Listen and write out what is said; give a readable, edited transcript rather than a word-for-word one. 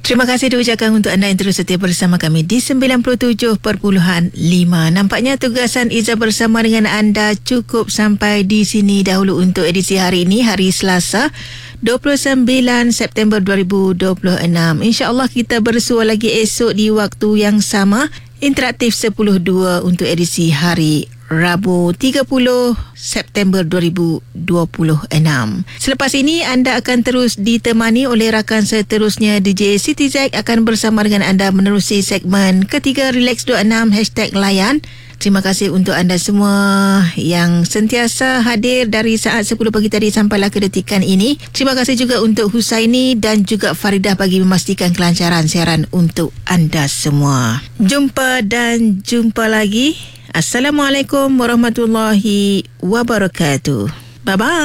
Terima kasih diucapkan untuk anda yang terus setia bersama kami di 97.5. Nampaknya tugasan Iza bersama dengan anda cukup sampai di sini dahulu untuk edisi hari ini, hari Selasa 29 September 2026. InsyaAllah kita bersua lagi esok di waktu yang sama, interaktif 10.2 untuk edisi hari Rabu 30 September 2026. Selepas ini anda akan terus ditemani oleh rakan seterusnya. DJ Siti Zack akan bersama dengan anda menerusi segmen ketiga Relax26 #layan. Terima kasih untuk anda semua yang sentiasa hadir dari saat 10 pagi tadi sampailah kedetikan ini. Terima kasih juga untuk Husaini dan juga Faridah bagi memastikan kelancaran siaran untuk anda semua. Jumpa dan jumpa lagi. Assalamualaikum warahmatullahi wabarakatuh. Bye-bye.